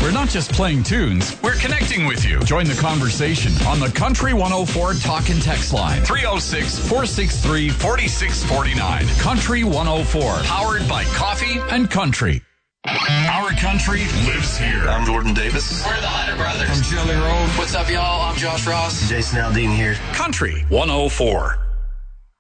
We're not just playing tunes, we're connecting with you. Join the conversation on the Country 104 Talk and Text line. 306-463-4649. Country 104. Powered by Coffee and Country. Our country lives here. I'm Jordan Davis. We're the Hunter Brothers. I'm Jelly Roll. What's up, y'all? I'm Josh Ross. Jason Aldean here. Country 104.